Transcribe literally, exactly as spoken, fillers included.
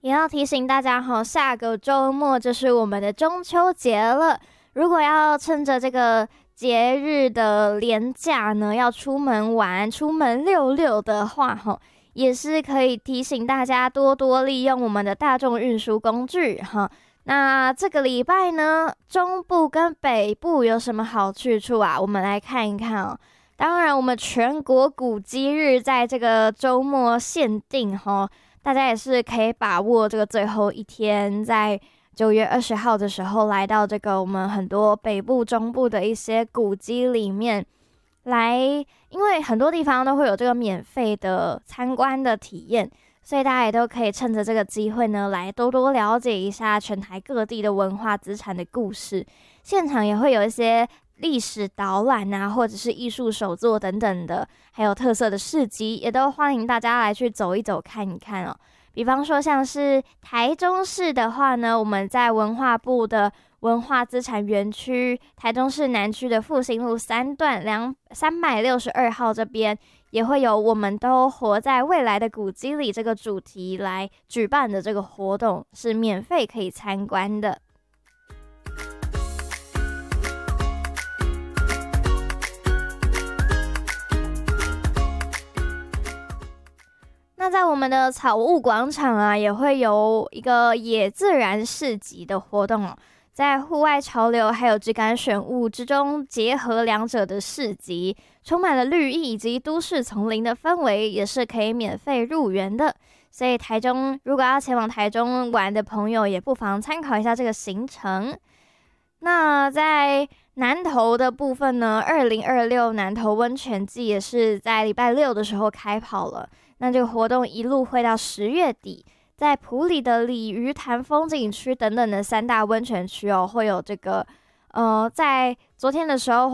也要提醒大家哈，下个周末就是我们的中秋节了。如果要趁着这个节日的连假呢，要出门玩、出门溜溜的话，哈，也是可以提醒大家多多利用我们的大众运输工具哈。那这个礼拜呢，中部跟北部有什么好去处啊？我们来看一看哦。当然，我们全国古迹日在这个周末限定哈。大家也是可以把握这个最后一天，在九月二十号的时候，来到这个我们很多北部、中部的一些古迹里面来，因为很多地方都会有这个免费的参观的体验，所以大家也都可以趁着这个机会呢，来多多了解一下全台各地的文化资产的故事。现场也会有一些历史导览啊，或者是艺术手作等等的，还有特色的市集，也都欢迎大家来去走一走、看一看哦。比方说，像是台中市的话呢，我们在文化部的文化资产园区，台中市南区的复兴路三段两三百六十二号这边，也会有我们都活在未来的古迹里这个主题来举办的这个活动，是免费可以参观的。那在我们的草悟广场啊，也会有一个野自然市集的活动哦，在户外潮流还有质感选物之中结合两者的市集，充满了绿意以及都市丛林的氛围，也是可以免费入园的。所以台中如果要前往台中玩的朋友，也不妨参考一下这个行程。那在南投的部分呢，二零二六南投温泉季也是在礼拜六的时候开跑了。那这个活动一路会到十月底，在埔里的鲤鱼潭风景区等等的三大温泉区哦，会有这个呃，在昨天的时候